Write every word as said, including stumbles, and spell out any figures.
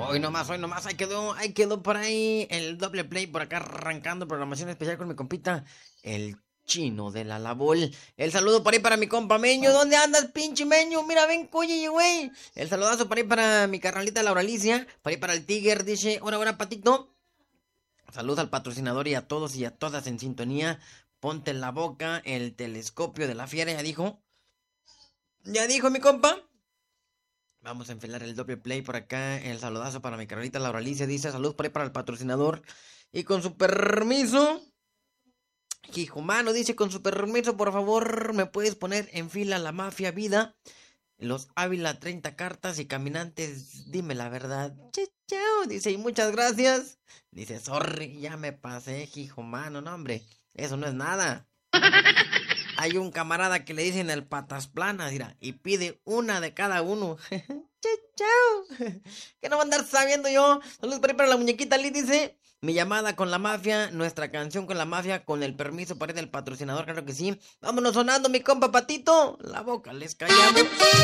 Hoy nomás, hoy nomás, ahí quedó, ahí quedó por ahí el doble play por acá arrancando programación especial con mi compita, el chino de la labol. El saludo por ahí para mi compa Meño. ¿Dónde andas, pinche Meño? Mira, ven, oye, güey. El saludazo por ahí para mi carnalita Laura Alicia, por ahí para el Tiger, dice, ahora, ahora, patito. Saludos al patrocinador y a todos y a todas en sintonía. Ponte en la boca el telescopio de la fiera, ya dijo. Ya dijo mi compa. Vamos a enfilar el doble play por acá. El saludazo para mi carnalita Laura Alicia. Dice salud por ahí para el patrocinador. Y con su permiso. Hijo mano, dice con su permiso, por favor, me puedes poner en fila la mafia vida. Los Ávila treinta cartas y caminantes, dime la verdad. Chao, chao. Dice, y muchas gracias. Dice, sorry, ya me pasé, hijo mano. No, hombre, eso no es nada. Hay un camarada que le dicen el patas planas, mira, y pide una de cada uno. Chao, chao. Que no va a andar sabiendo yo. Saludos por ahí para la muñequita Liz, dice. Mi llamada con la mafia, nuestra canción con la mafia, con el permiso para ir del patrocinador, claro que sí. Vámonos sonando, mi compa Patito. La boca les callamos.